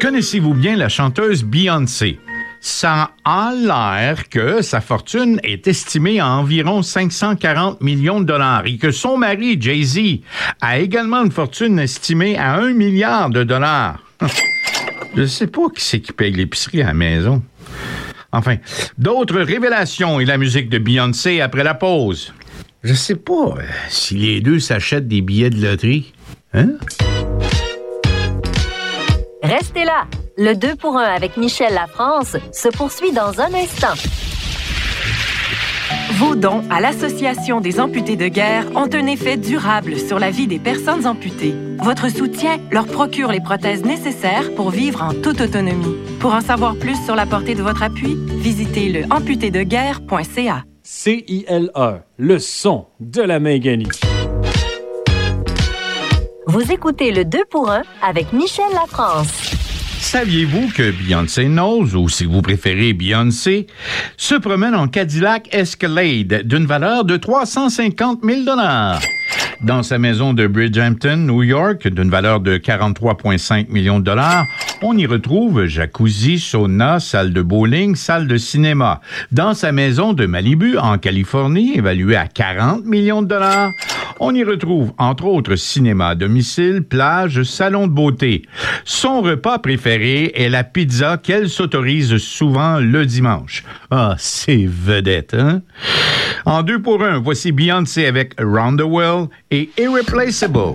Connaissez-vous bien la chanteuse Beyoncé? Ça a l'air que sa fortune est estimée à environ 540 millions de dollars et que son mari, Jay-Z, a également une fortune estimée à 1 milliard de dollars. Je sais pas qui c'est qui paye l'épicerie à la maison. Enfin, d'autres révélations et la musique de Beyoncé après la pause. Je sais pas si les deux s'achètent des billets de loterie. Hein? Restez là. Le 2 pour 1 avec Michel Lafrance se poursuit dans un instant. Vos dons à l'Association des amputés de guerre ont un effet durable sur la vie des personnes amputées. Votre soutien leur procure les prothèses nécessaires pour vivre en toute autonomie. Pour en savoir plus sur la portée de votre appui, visitez le amputédeguerre.ca. CILE, le son de la Mingani. Vous écoutez le 2 pour 1 avec Michel Lafrance. Saviez-vous que Beyoncé Knowles, ou si vous préférez Beyoncé, se promène en Cadillac Escalade d'une valeur de 350 000 $? Dans sa maison de Bridgehampton, New York, d'une valeur de 43,5 millions de dollars, on y retrouve jacuzzi, sauna, salle de bowling, salle de cinéma. Dans sa maison de Malibu, en Californie, évaluée à 40 millions de dollars, on y retrouve, entre autres, cinéma à domicile, plage, salon de beauté. Son repas préféré est la pizza qu'elle s'autorise souvent le dimanche. Ah, c'est vedette, hein? En 2 pour 1, voici Beyoncé avec Around the World et Irreplaceable.